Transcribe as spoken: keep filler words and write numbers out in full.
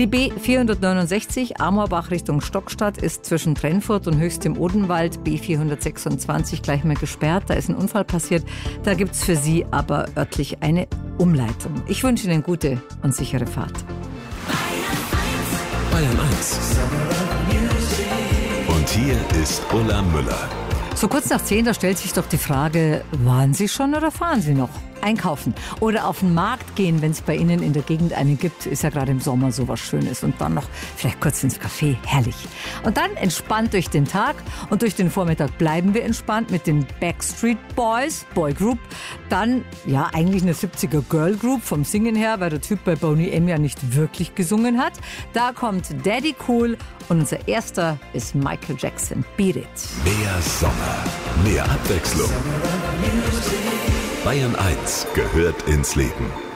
Die B vierhundertneunundsechzig Amorbach Richtung Stockstadt ist zwischen Trennfurt und Höchst im Odenwald B vierhundertsechsundzwanzig gleich mal gesperrt. Da ist ein Unfall passiert. Da gibt es für Sie aber örtlich eine Umleitung. Ich wünsche Ihnen gute und sichere Fahrt. Bayern eins. Und hier ist Ulla Müller. So kurz nach zehn, da stellt sich doch die Frage, waren Sie schon oder fahren Sie noch? Einkaufen oder auf den Markt gehen, wenn es bei Ihnen in der Gegend einen gibt, ist ja gerade im Sommer so was Schönes. Und dann noch vielleicht kurz ins Café, herrlich. Und dann entspannt durch den Tag und durch den Vormittag bleiben wir entspannt mit den Backstreet Boys, Boy Group. Dann, ja, eigentlich eine siebziger Girl Group vom Singen her, weil der Typ bei Boney M ja nicht wirklich gesungen hat. Da kommt Daddy Cool und unser erster ist Michael Jackson, Beat It. Mehr Sommer, mehr Abwechslung. Bayern eins gehört ins Leben.